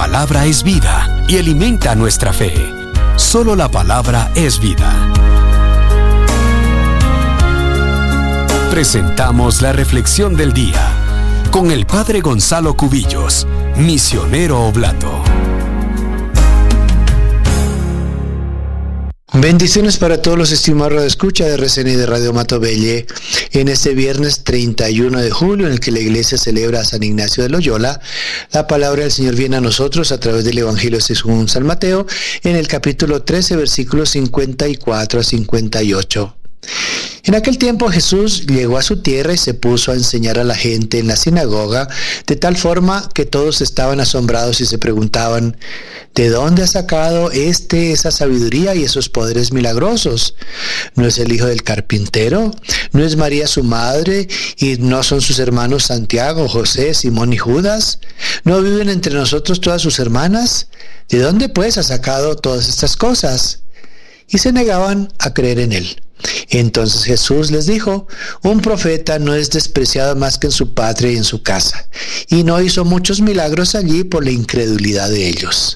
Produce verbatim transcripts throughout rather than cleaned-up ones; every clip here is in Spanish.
palabra es vida y alimenta nuestra fe. Solo la palabra es vida. Presentamos la reflexión del día con el Padre Gonzalo Cubillos, misionero oblato. Bendiciones para todos los estimados de escucha de R C N y de Radio Matovelle en este viernes treinta y uno de julio, en el que la iglesia celebra a San Ignacio de Loyola. La palabra del Señor viene a nosotros a través del Evangelio según San Mateo, en el capítulo trece, versículos cincuenta y cuatro a cincuenta y ocho. En aquel tiempo Jesús llegó a su tierra y se puso a enseñar a la gente en la sinagoga, de tal forma que todos estaban asombrados y se preguntaban: ¿de dónde ha sacado éste esa sabiduría y esos poderes milagrosos? ¿No es el hijo del carpintero? ¿No es María su madre? ¿Y no son sus hermanos Santiago, José, Simón y Judas? ¿No viven entre nosotros todas sus hermanas? ¿De dónde pues ha sacado todas estas cosas? Y se negaban a creer en él. Entonces Jesús les dijo: un profeta no es despreciado más que en su patria y en su casa, y no hizo muchos milagros allí por la incredulidad de ellos.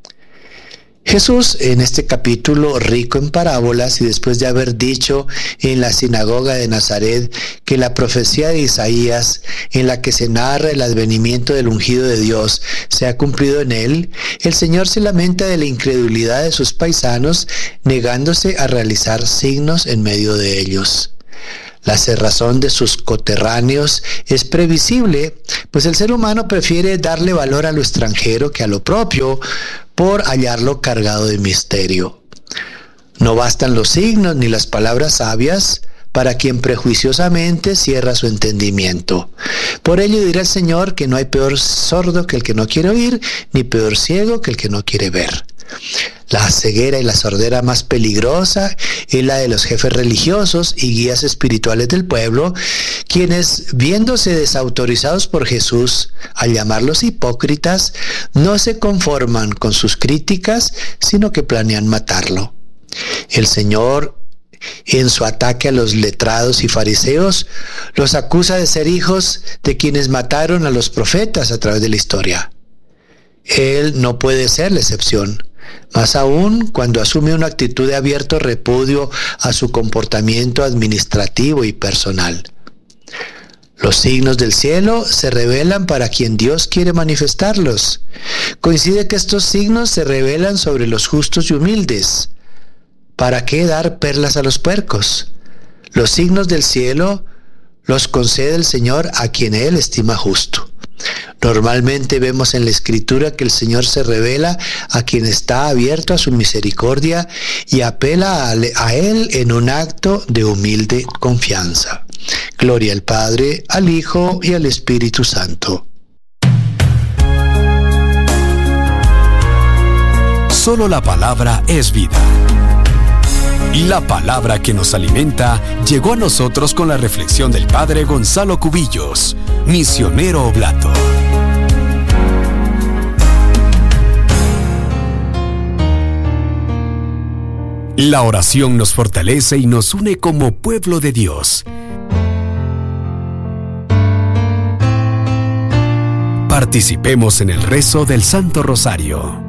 Jesús, en este capítulo rico en parábolas, y después de haber dicho en la sinagoga de Nazaret que la profecía de Isaías, en la que se narra el advenimiento del ungido de Dios, se ha cumplido en él, el Señor se lamenta de la incredulidad de sus paisanos, negándose a realizar signos en medio de ellos. La cerrazón de sus coterráneos es previsible, pues el ser humano prefiere darle valor a lo extranjero que a lo propio, por hallarlo cargado de misterio. No bastan los signos ni las palabras sabias para quien prejuiciosamente cierra su entendimiento. Por ello dirá el Señor que no hay peor sordo que el que no quiere oír, ni peor ciego que el que no quiere ver. La ceguera y la sordera más peligrosa es la de los jefes religiosos y guías espirituales del pueblo, quienes, viéndose desautorizados por Jesús al llamarlos hipócritas, no se conforman con sus críticas, sino que planean matarlo. El Señor, en su ataque a los letrados y fariseos, los acusa de ser hijos de quienes mataron a los profetas a través de la historia. Él no puede ser la excepción, más aún cuando asume una actitud de abierto repudio a su comportamiento administrativo y personal. Los signos del cielo se revelan para quien Dios quiere manifestarlos. Coincide que estos signos se revelan sobre los justos y humildes. ¿Para qué dar perlas a los puercos? Los signos del cielo los concede el Señor a quien Él estima justo. Normalmente vemos en la Escritura que el Señor se revela a quien está abierto a su misericordia y apela a, a Él en un acto de humilde confianza. Gloria al Padre, al Hijo y al Espíritu Santo. Solo la palabra es vida. La palabra que nos alimenta llegó a nosotros con la reflexión del Padre Gonzalo Cubillos, misionero oblato. La oración nos fortalece y nos une como pueblo de Dios. Participemos en el rezo del Santo Rosario.